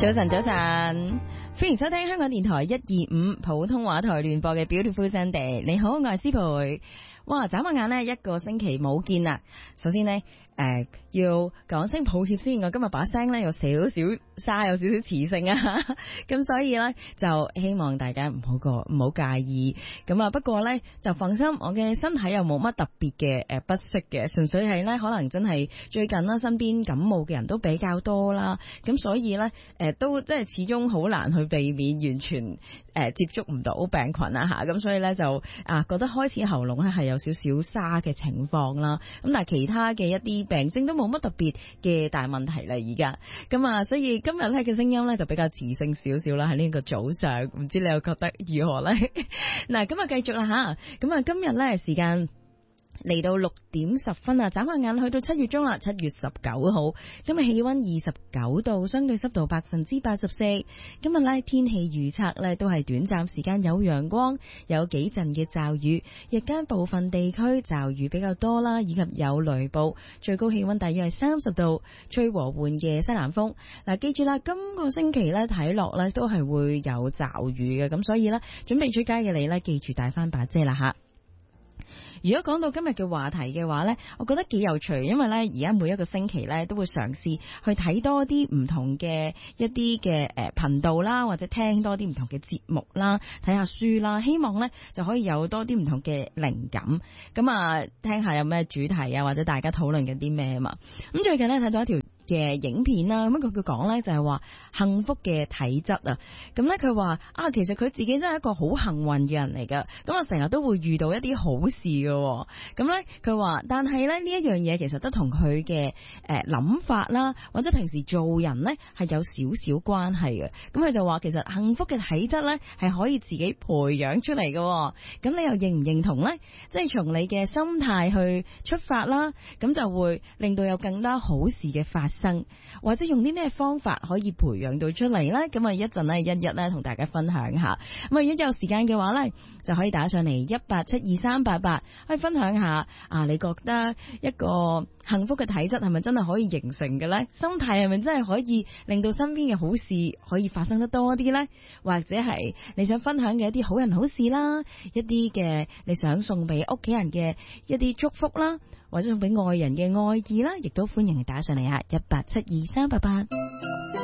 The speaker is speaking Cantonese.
早晨，早晨，歡迎收聽香港電台125普通話台聯播嘅 Beautiful Sunday。你好，我係思培。哇，眨下眼呢，一個星期冇見啦。首先呢，要講聲抱歉先，我今日把聲呢有少少沙，有少少磁性啊。咁所以呢，就希望大家唔好介意。咁啊，不過呢，就放心，我嘅身體又冇乜特別嘅不適嘅，純粹係呢，可能真係最近啦，身邊感冒嘅人都比較多啦。咁所以呢，都即係始終好難去避免完全接觸唔到病菌啊吓。咁所以呢，就覺得開始喉嚨呢係有少少沙嘅情況啦，咁但係其他嘅一啲病徵都冇乜特別嘅大問題啦，而家咁啊，所以今日咧嘅聲音咧就比較磁性少少啦，喺呢個早上，唔知你又覺得如何咧？嗱，咁啊繼續啦吓，咁啊今日咧時間嚟到6點10分啊，眨下眼去到7月中啦，7月19號，今日氣溫29度，相對濕度84%。今日咧天氣預測咧都係短暫時間有陽光，有幾陣嘅驟雨，日間部分地區驟雨比較多啦，以及有雷暴，最高氣溫大約係30度，吹和緩嘅西南風。嗱，記住啦，今個星期咧睇落咧都係會有驟雨嘅，咁所以咧準備出街嘅你咧記住帶翻把遮啦吓。如果講到今日嘅話題嘅話呢，我覺得幾有趣，因為呢而家每一個星期呢都會嘗試去睇多啲唔同嘅一啲嘅頻道啦，或者聽多啲唔同嘅節目啦，睇下書啦，希望呢就可以有多啲唔同嘅靈感，咁啊聽下有咩主題啊，或者大家討論緊啲咩啊嘛。咁最近呢睇到一條嘅影片啦，咁佢講咧就係話幸福嘅體質啊，咁咧佢話其實佢自己真係一個好幸運嘅人嚟噶，咁啊成日都會遇到一啲好事嘅，咁咧佢話但係咧呢一樣嘢其實都同佢嘅諗法啦，或者平時做人咧係有少少關係嘅，咁佢就話其實幸福嘅體質咧係可以自己培養出嚟嘅，咁你又認唔認同咧？即係從你嘅心態去出發啦，咁就會令到有更加好事嘅發生，或者用啲咩方法可以培養到出嚟呢？咁啊一陣呢，一一同大家分享下。咁啊如果有時間嘅話呢，就可以打上嚟1872388，可以分享下你覺得一個幸福嘅體質係咪真係可以形成嘅呢？心態係咪真係可以令到身邊嘅好事可以發生得多啲呢？或者係你想分享嘅一啲好人好事啦，一啲嘅你想送俾屋企人嘅一啲祝福啦，或者送俾愛人嘅愛意啦，亦都歡迎你打上嚟1872388。